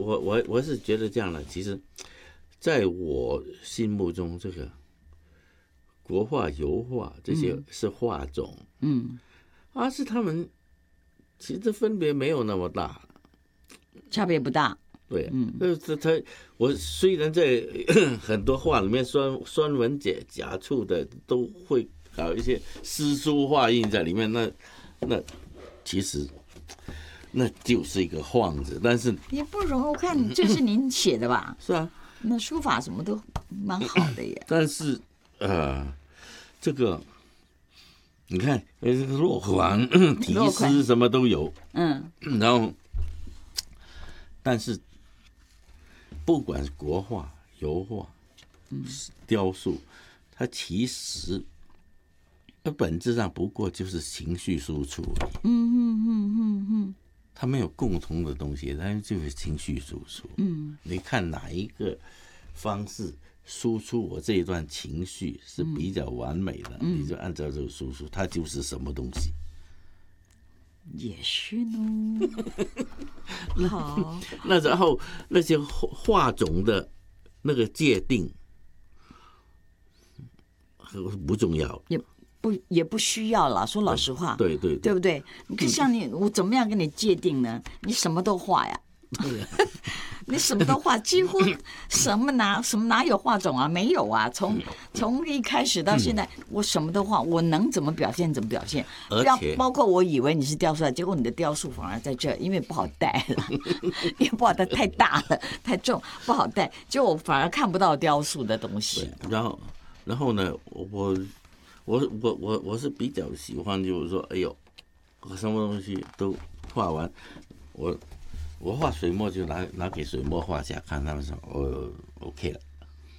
我是觉得这样的，其实在我心目中，这个国画、油画这些是画种，是他们其实分别没有那么大， 差别不大。 对，我虽然在很多画里面酸文假触的都会搞一些诗书画印在里面，那其实那就是一个晃子，但是也不容易。我看这是您写的吧？ 是啊， 那书法什么都蛮好的耶。 但是这个你看，这个落款、题诗什么都有，然后但是不管是国画、油画、雕塑，它其实本质上不过就是情绪输出而已。它没有共同的东西，它就是情绪输出。你看哪一个方式输出我这一段情绪是比较完美的，你就按照这个输出，它就是什么东西。 也是呢。好， 那然后那些画种的那个界定不重要， 也不需要了。说老实话， 对不对？你看，像你，我怎么样跟你界定呢？你什么都画呀。你什么都画，几乎什么哪有画种啊？没有啊！从一开始到现在，我什么都画，我能怎么表现怎么表现。 而且包括我以为你是雕塑，结果你的雕塑反而在这，因为不好带了，因为不好带，太大了，太重，不好带，结果我反而看不到雕塑的东西。 然后呢，我是比较喜欢，就是说，哎呦，什么东西都画完，我画水墨就拿给水墨画家看，他们说OK 了。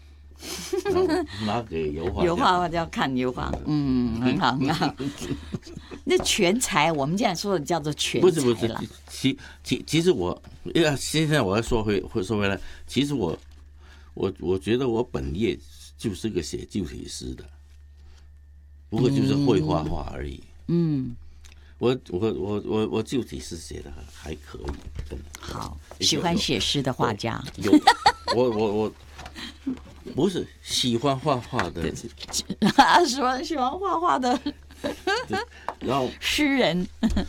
拿给油画家看油画，很好很好。那全才，我们现在说的叫做全才了。 不是，其实现在我要说回来，其实我觉得我本业就是个写旧体诗的，不过就是会画画而已。我旧体诗写的还可以，真的。 好，喜欢写诗的画家。 我不是喜欢画画的， 喜欢画画的， 然后诗人。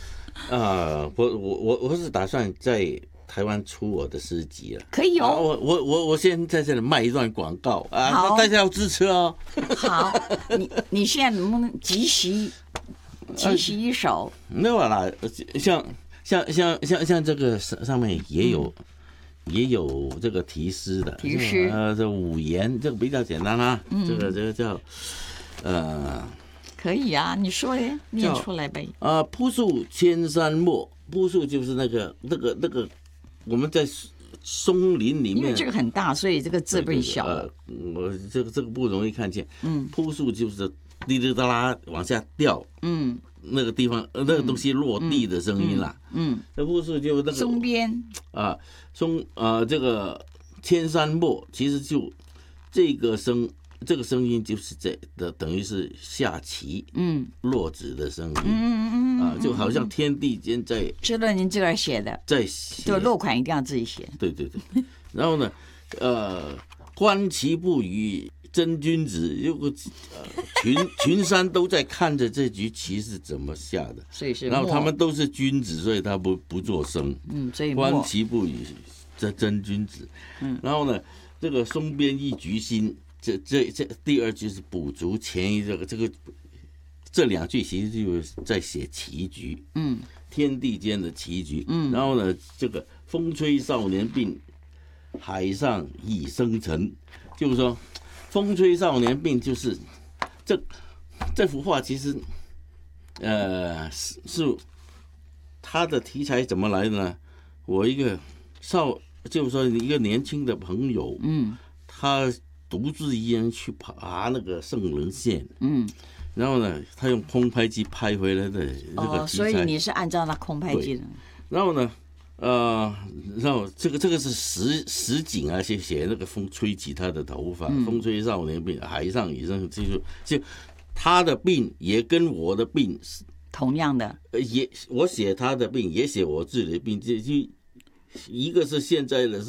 我是打算在台湾出我的诗集了。 可以哦。 我先在这里卖一段广告啊， 大家要支持哦。 好，你现在能不能即席一首？ 没有啦，像这个上面也有这个题诗的，这五言，这个比较简单啦。这个叫可以啊，你说嘞，念出来呗。 朴树千山墨，朴树就是那个我们在松林里面， 因为这个很大，所以这个字被小。 我这个不容易看见。朴树就是滴滴答啦往下掉。那个地方那个东西落地的声音啦。那朴树就那个松边这个千山墨，其实就这个声音就是等于是下棋落子的声音。就好像天地间在。 这段您自个儿写的， 在写， 就落款一定要自己写。 对。然后呢，观其不语真君子，如果群山都在看着这局棋是怎么下的， 所以是。 然后他们都是君子，所以他不作声。 所以观其不语真君子。然后呢，这个松边一局新，这第二句是补足前一这两句其实就是在写棋局。天地间的棋局。然后呢，这个风吹少年鬓，海上已生尘，就是说。风吹少年鬓就是这幅画，其实是它的题材怎么来的呢？我就是说一个年轻的朋友，他独自一人去爬那个圣人线，然后呢，他用空拍机拍回来的那个题材。 所以你是按照那空拍机的。 然后呢？然后这个是实景啊，写那个风吹起他的头发，风吹少年鬓，海上已生，就他的鬓也跟我的鬓是同样的， 我写他的鬓，也写我自己的鬓，就一个是现在的